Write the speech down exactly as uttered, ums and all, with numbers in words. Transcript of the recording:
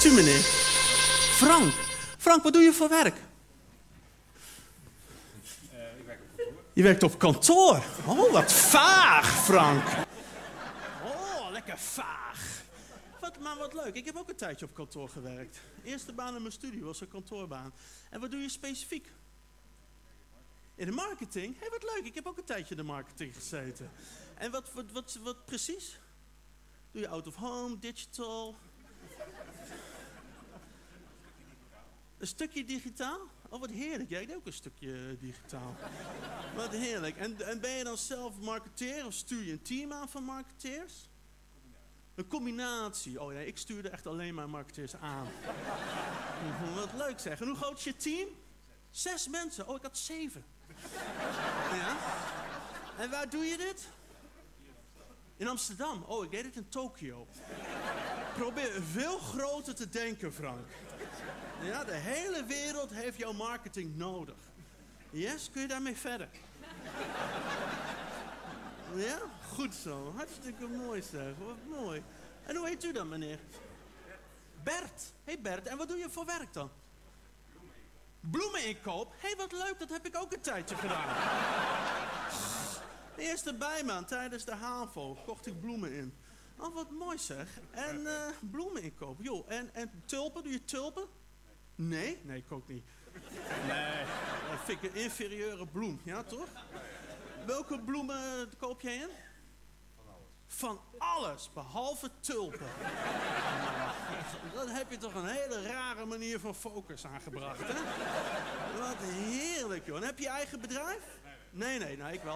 heet u, meneer? Frank. Frank, wat doe je voor werk? Uh, ik werk op kantoor. Je werkt op kantoor. Oh, wat vaag, Frank. Oh, lekker vaag. Wat, maar wat leuk. Ik heb ook een tijdje op kantoor gewerkt. Eerste baan in mijn studie was een kantoorbaan. En wat doe je specifiek? In de marketing? Hé, hey, wat leuk. Ik heb ook een tijdje in de marketing gezeten. En wat, wat, wat, wat precies? Doe je out of home, digital? Een stukje digitaal? Oh, wat heerlijk. Jij deed ook een stukje digitaal. Wat heerlijk. En, en ben je dan zelf marketeer of stuur je een team aan van marketeers? Een combinatie. Oh ja, ik stuurde echt alleen maar marketeers aan. Wat leuk zeg. En hoe groot is je team? Zes mensen. Oh, ik had zeven. Ja. En waar doe je dit? In Amsterdam. Oh, ik deed het in Tokio. Probeer veel groter te denken, Frank. Ja, de hele wereld heeft jouw marketing nodig. Yes, kun je daarmee verder? Ja, goed zo. Hartstikke mooi zeg. Wat mooi. En hoe heet u dan, meneer? Bert. Hé hey Bert, en wat doe je voor werk dan? Bloemeninkoop? Hé, hey, wat leuk, dat heb ik ook een tijdje gedaan. De eerste bijmaan tijdens de HAVO kocht ik bloemen in. Oh, wat mooi zeg. En uh, bloemeninkoop. Joh, en, en tulpen, doe je tulpen? Nee? Nee, ik ook niet. Nee, dat vind ik een inferieure bloem, ja toch? Welke bloemen koop jij in? Van alles, behalve tulpen. Dan heb je toch een hele rare manier van focus aangebracht, hè? Wat heerlijk, joh. En heb je je eigen bedrijf? Nee, nee, nou, ik wel.